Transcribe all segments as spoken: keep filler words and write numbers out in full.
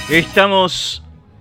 Estamos,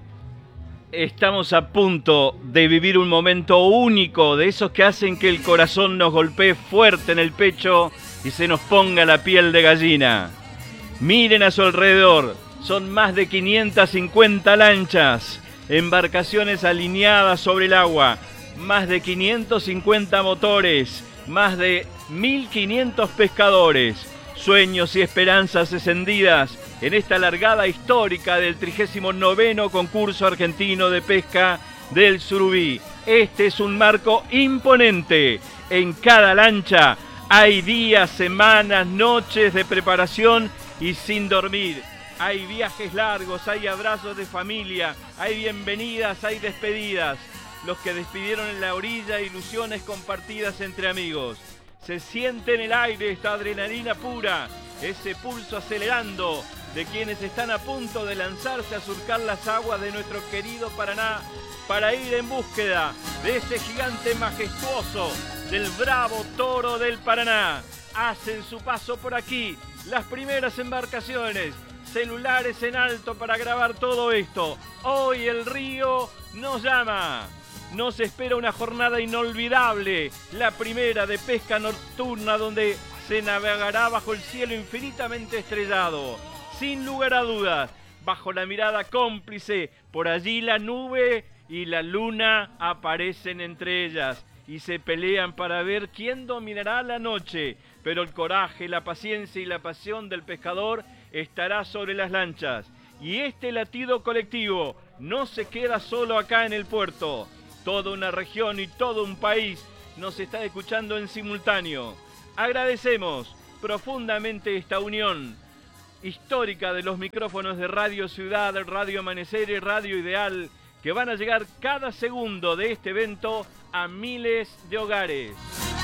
estamos a punto de vivir un momento único, de esos que hacen que el corazón nos golpee fuerte en el pecho y se nos ponga la piel de gallina. Miren a su alrededor, son más de quinientas cincuenta lanchas, embarcaciones alineadas sobre el agua, más de quinientos cincuenta motores, más de mil quinientos pescadores, sueños y esperanzas encendidas en esta largada histórica del trigésimo noveno concurso argentino de pesca del surubí. Este es un marco imponente. En cada lancha hay días, semanas, noches de preparación y sin dormir. Hay viajes largos, hay abrazos de familia, hay bienvenidas, hay despedidas. Los que despidieron en la orilla, ilusiones compartidas entre amigos. Se siente en el aire esta adrenalina pura, ese pulso acelerando de quienes están a punto de lanzarse a surcar las aguas de nuestro querido Paraná para ir en búsqueda de ese gigante majestuoso, del bravo toro del Paraná. Hacen su paso por aquí las primeras embarcaciones, celulares en alto para grabar todo esto. Hoy el río nos llama. Nos espera una jornada inolvidable, la primera de pesca nocturna donde se navegará bajo el cielo infinitamente estrellado. Sin lugar a dudas, bajo la mirada cómplice, por allí la nube y la luna aparecen entre ellas y se pelean para ver quién dominará la noche. Pero el coraje, la paciencia y la pasión del pescador estará sobre las lanchas. Y este latido colectivo no se queda solo acá en el puerto. Toda una región y todo un país nos está escuchando en simultáneo. Agradecemos profundamente esta unión histórica de los micrófonos de Radio Ciudad, Radio Amanecer y Radio Ideal, que van a llegar cada segundo de este evento a miles de hogares.